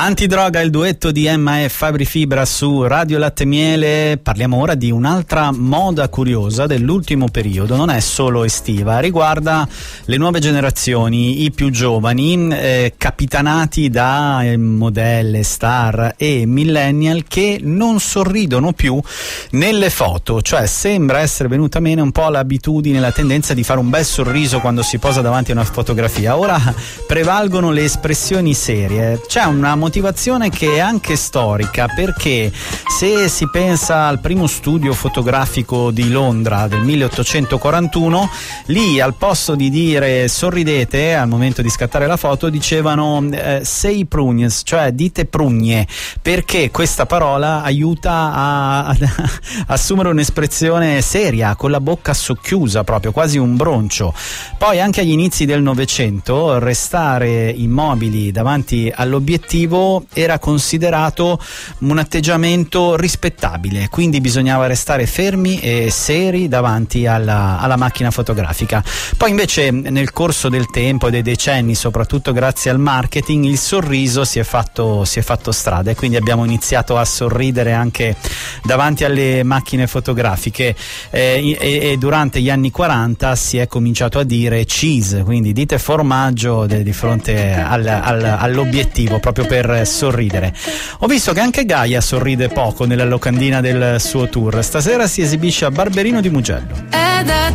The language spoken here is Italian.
Antidroga, il duetto di Emma e Fabri Fibra su Radio Latte Miele. Parliamo ora di un'altra moda curiosa dell'ultimo periodo, non è solo estiva, riguarda le nuove generazioni, i più giovani, capitanati da modelle, star e millennial che non sorridono più nelle foto, cioè sembra essere venuta meno un po' l'abitudine, la tendenza di fare un bel sorriso quando si posa davanti a una fotografia. Ora prevalgono le espressioni serie. C'è una motivazione che è anche storica, perché se si pensa al primo studio fotografico di Londra del 1841, lì al posto di dire sorridete al momento di scattare la foto dicevano say prunes, cioè dite prugne, perché questa parola aiuta a assumere un'espressione seria, con la bocca socchiusa, proprio quasi un broncio. Poi anche agli inizi del Novecento restare immobili davanti all'obiettivo era considerato un atteggiamento rispettabile, quindi bisognava restare fermi e seri davanti alla macchina fotografica. Poi invece nel corso del tempo e dei decenni, soprattutto grazie al marketing, il sorriso si è fatto strada, e quindi abbiamo iniziato a sorridere anche davanti alle macchine fotografiche, e durante gli anni 40 si è cominciato a dire cheese, quindi dite formaggio di fronte all'obiettivo, proprio per sorridere. Ho visto che anche Gaia sorride poco nella locandina del suo tour. Stasera si esibisce a Barberino di Mugello. È da